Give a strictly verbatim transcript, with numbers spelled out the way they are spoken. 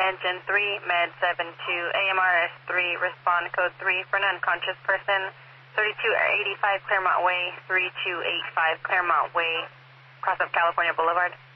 Engine three, Med seven two, A M R S three, respond code three for an unconscious person, thirty-two eighty-five Claremont Way, three two eight five Claremont Way, cross up California Boulevard.